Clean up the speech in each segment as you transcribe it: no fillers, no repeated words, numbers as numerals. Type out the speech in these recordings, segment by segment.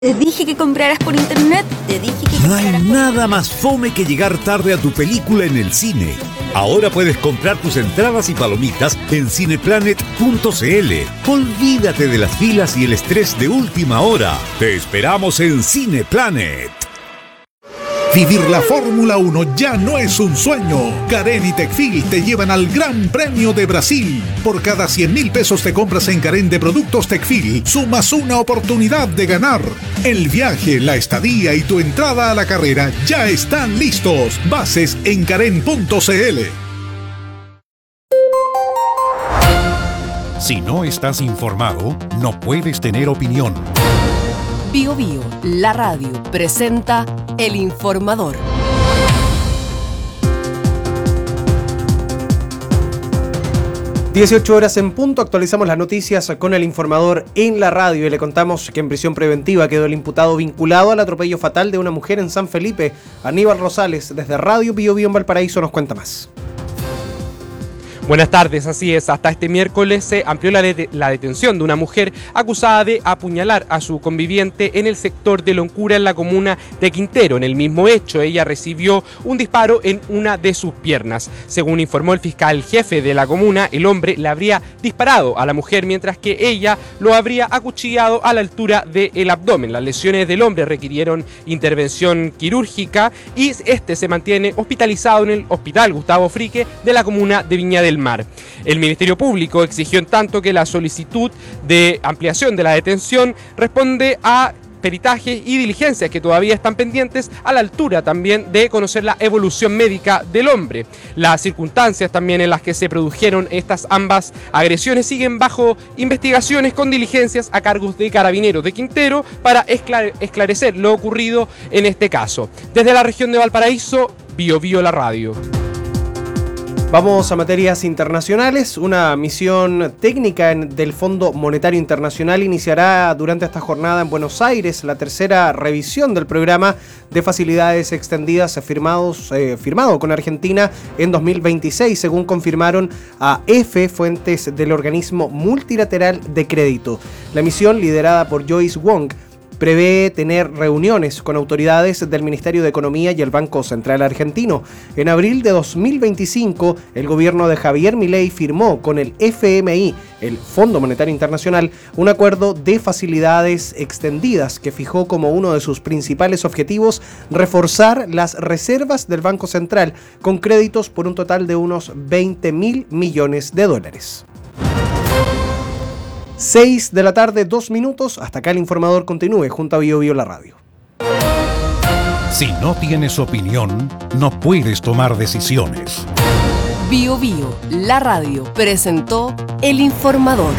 Te dije que compraras por internet, te dije que No hay nada más fome que llegar tarde a tu película en el cine. Ahora puedes comprar tus entradas y palomitas en cineplanet.cl. Olvídate de las filas y el estrés de última hora. Te esperamos en Cineplanet. Vivir la Fórmula 1 ya no es un sueño. Carén y Tecfil te llevan al Gran Premio de Brasil. Por cada 100.000 pesos te compras en Carén de productos Tecfil, sumas una oportunidad de ganar. El viaje, la estadía y tu entrada a la carrera ya están listos. Bases en carén.cl. Si no estás informado, no puedes tener opinión. Bio Bio, la radio, presenta El Informador. (18:00 en punto). Actualizamos las noticias con El Informador en la radio y le contamos que en prisión preventiva quedó el imputado vinculado al atropello fatal de una mujer en San Felipe. Aníbal Rosales, desde Radio Bio Bio en Valparaíso, nos cuenta más. Buenas tardes, así es. Hasta este miércoles se amplió la detención de una mujer acusada de apuñalar a su conviviente en el sector de Loncura, en la comuna de Quintero. En el mismo hecho, ella recibió un disparo en una de sus piernas. Según informó el fiscal jefe de la comuna, el hombre le habría disparado a la mujer, mientras que ella lo habría acuchillado a la altura del abdomen. Las lesiones del hombre requirieron intervención quirúrgica y este se mantiene hospitalizado en el Hospital Gustavo Frique de la comuna de Viña del Mar. El Ministerio Público exigió en tanto que la solicitud de ampliación de la detención responde a peritajes y diligencias que todavía están pendientes, a la altura también de conocer la evolución médica del hombre. Las circunstancias también en las que se produjeron estas ambas agresiones siguen bajo investigaciones con diligencias a cargo de Carabineros de Quintero para esclarecer lo ocurrido en este caso. Desde la región de Valparaíso, Bio Bio la radio. Vamos a materias internacionales. Una misión técnica del Fondo Monetario Internacional iniciará durante esta jornada en Buenos Aires la tercera revisión del programa de facilidades extendidas firmado con Argentina en 2026, según confirmaron a EFE fuentes del organismo multilateral de crédito. La misión, liderada por Joyce Wong, prevé tener reuniones con autoridades del Ministerio de Economía y el Banco Central Argentino. En abril de 2025, el gobierno de Javier Milei firmó con el FMI, el Fondo Monetario Internacional, un acuerdo de facilidades extendidas que fijó como uno de sus principales objetivos reforzar las reservas del Banco Central con créditos por un total de unos 20.000 millones de dólares. 6 de la tarde, 2 minutos. Hasta acá El Informador. Continúe junto a Bio Bio la radio. Si no tienes opinión, no puedes tomar decisiones. Bio Bio, la radio, presentó El Informador.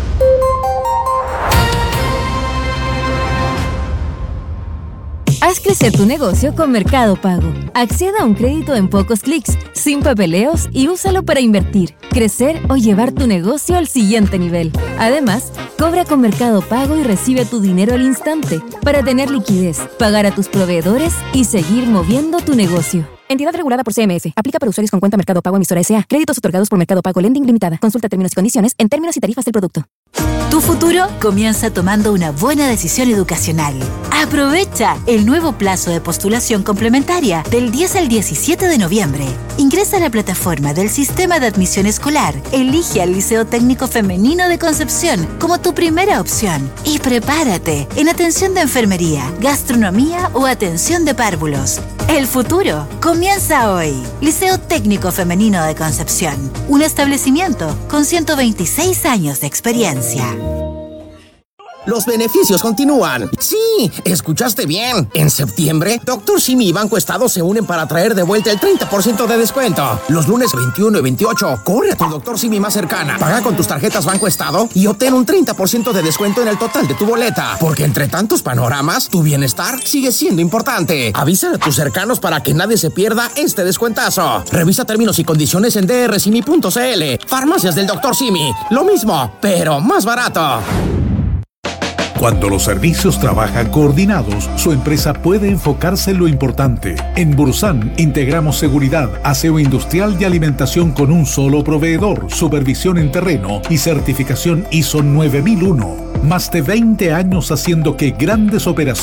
Haz crecer tu negocio con Mercado Pago. Acceda a un crédito en pocos clics, sin papeleos y úsalo para invertir, crecer o llevar tu negocio al siguiente nivel. Además, cobra con Mercado Pago y recibe tu dinero al instante para tener liquidez, pagar a tus proveedores y seguir moviendo tu negocio. Entidad regulada por CMF. Aplica para usuarios con cuenta Mercado Pago emisora S.A. Créditos otorgados por Mercado Pago Lending Limitada. Consulta términos y condiciones en términos y tarifas del producto. Tu futuro comienza tomando una buena decisión educacional. Aprovecha el nuevo plazo de postulación complementaria del 10 al 17 de noviembre. Ingresa a la plataforma del Sistema de Admisión Escolar, elige al Liceo Técnico Femenino de Concepción como tu primera opción y prepárate en atención de enfermería, gastronomía o atención de párvulos. El futuro comienza hoy. Liceo Técnico Femenino de Concepción, un establecimiento con 126 años de experiencia. Los beneficios continúan. Sí, escuchaste bien. En septiembre, Dr. Simi y Banco Estado se unen para traer de vuelta el 30% de descuento. Los lunes 21 y 28, corre a tu Dr. Simi más cercana. Paga con tus tarjetas Banco Estado y obtén un 30% de descuento en el total de tu boleta. Porque entre tantos panoramas, tu bienestar sigue siendo importante. Avisa a tus cercanos para que nadie se pierda este descuentazo. Revisa términos y condiciones en drsimi.cl. Farmacias del Dr. Simi. Lo mismo, pero más barato. Cuando los servicios trabajan coordinados, su empresa puede enfocarse en lo importante. En Bursan integramos seguridad, aseo industrial y alimentación con un solo proveedor, supervisión en terreno y certificación ISO 9001. Más de 20 años haciendo que grandes operaciones